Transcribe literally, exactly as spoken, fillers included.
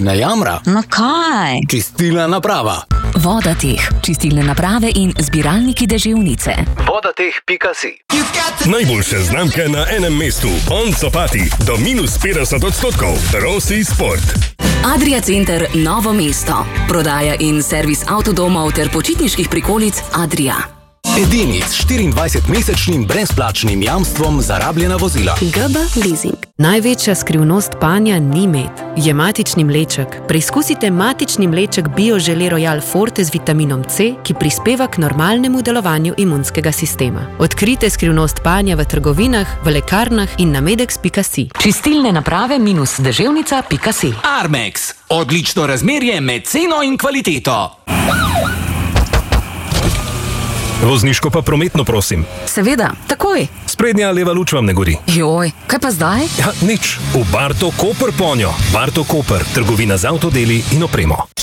Ne jamra. No kaj? Čistilna naprava. Vodateh, čistilne naprave in zbiralniki deževnice. Vodateh pika si. Najboljše znamke na enem mestu. On Copati do minus petdeset odstotkov. Rossi Sport. Adria Center Novo mesto. Prodaja in servis avtodomov ter počitniških prikolic Adria. Edini s štiriindvajsetmesečnim brezplačnim jamstvom za rabljena vozila. G B Leasing. Največja skrivnost panja ni med, je matični mleček. Preizkusite matični mleček BioGelée Royal Forte z vitaminom C, ki prispeva k normalnemu delovanju imunskega sistema. Odkrite skrivnost panja v trgovinah, v lekarnah in na medex pika si. Čistilne naprave minus deževnica pika si. Armex. Odlično razmerje med ceno in kvaliteto. Vozniško pa prometno, prosim. Seveda, takoj. Sprednja leva luč vam ne gori. Joj, kaj pa zdaj? Ja, nič. V Barto Koper ponjo. Barto Koper, trgovina z avtodeli in opremo.